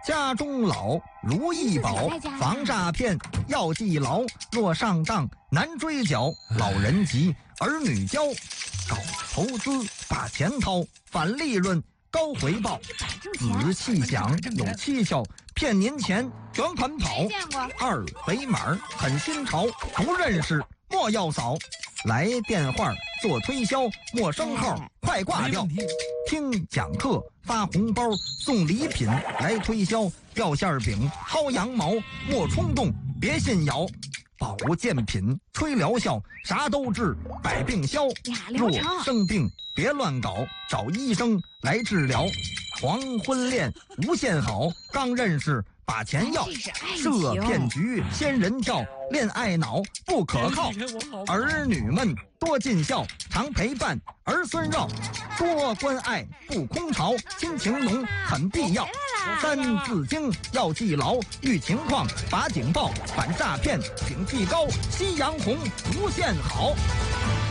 家中老如意宝，防诈骗要记牢。若上当难追缴，老人急儿女教。搞投资把钱掏，返利润高回报。仔细想有蹊跷，骗您钱卷款跑。二维码很新潮，不认识莫要扫。来电话做推销，陌生号快挂掉。听讲课发红包送礼品，来推销掉馅饼薅羊毛，莫冲动别信谣。保健品吹疗效，啥都治百病消。若生病别乱搞，找医生来治疗。黄昏恋无限好，刚认识把钱要。设骗局仙人跳，恋爱脑不可靠。儿女们多尽孝，常陪伴儿孙绕。多关爱不空巢，亲情浓很必要。三字经要记牢，遇情况把警报，反诈骗警惕高，夕阳红无限好。